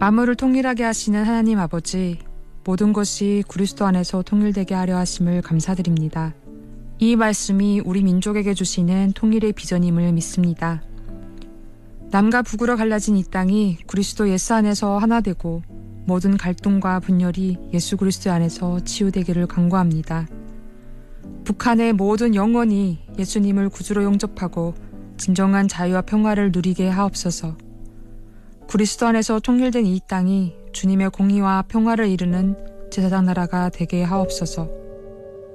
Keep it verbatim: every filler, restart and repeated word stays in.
만물을 통일하게 하시는 하나님 아버지, 모든 것이 그리스도 안에서 통일되게 하려 하심을 감사드립니다. 이 말씀이 우리 민족에게 주시는 통일의 비전임을 믿습니다. 남과 북으로 갈라진 이 땅이 그리스도 예수 안에서 하나 되고 모든 갈등과 분열이 예수 그리스도 안에서 치유되기를 간구합니다. 북한의 모든 영혼이 예수님을 구주로 영접하고 진정한 자유와 평화를 누리게 하옵소서. 그리스도 안에서 통일된 이 땅이 주님의 공의와 평화를 이루는 제사장 나라가 되게 하옵소서.